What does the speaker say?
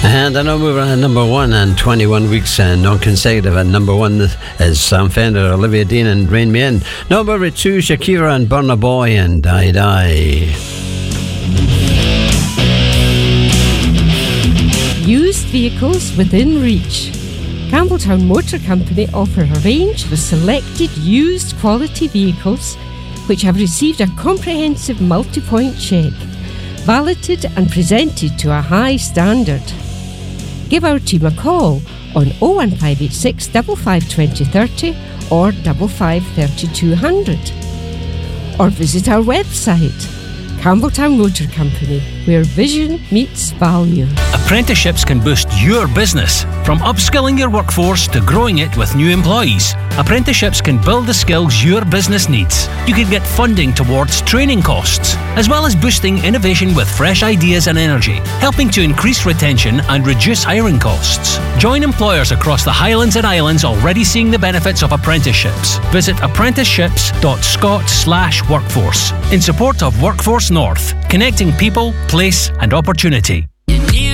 And I know we were at number 1 and 21 weeks non-consecutive. At number 1 is Sam Fender, Olivia Dean and Rain Me In. Number 2, Shakira and Burna Boy and Die Die. Used vehicles within reach. Campbelltown Motor Company offer a range of selected used quality vehicles which have received a comprehensive multi-point check, validated and presented to a high standard. Give our team a call on 01586 55 2030 or 55 3200, or visit our website, Campbelltown Motor Company, where vision meets value. Apprenticeships can boost your business, from upskilling your workforce to growing it with new employees. Apprenticeships can build the skills your business needs. You can get funding towards training costs, as well as boosting innovation with fresh ideas and energy, helping to increase retention and reduce hiring costs. Join employers across the Highlands and Islands already seeing the benefits of apprenticeships. Visit apprenticeships.scot/workforce in support of Workforce North, connecting people, place and opportunity.